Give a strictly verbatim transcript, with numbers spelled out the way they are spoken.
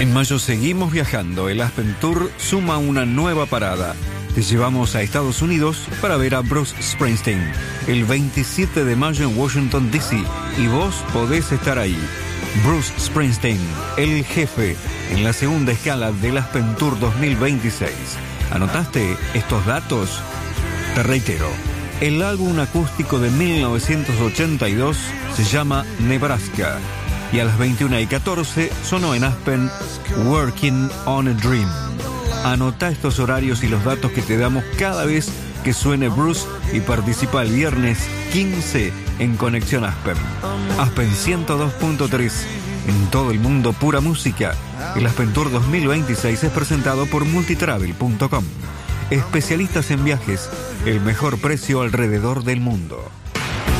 En mayo seguimos viajando. El Aspen Tour suma una nueva parada. Te llevamos a Estados Unidos para ver a Bruce Springsteen el veintisiete de mayo en Washington, D C y vos podés estar ahí. Bruce Springsteen, el jefe, en la segunda escala del Aspen Tour dos mil veintiséis. ¿Anotaste estos datos? Te reitero, el álbum acústico de mil novecientos ochenta y dos se llama Nebraska y a las veintiuna y catorce sonó en Aspen Working on a Dream. Anota estos horarios y los datos que te damos cada vez que suene Bruce y participa el viernes quince en Conexión Aspen. Aspen ciento dos punto tres. En todo el mundo, pura música. El Aspen Tour dos mil veintiséis es presentado por multitravel punto com. Especialistas en viajes, el mejor precio alrededor del mundo.